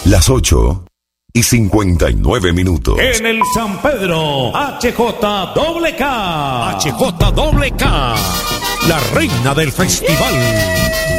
Las 8:59. En el San Pedro, HJWK. HJWK, la reina del festival.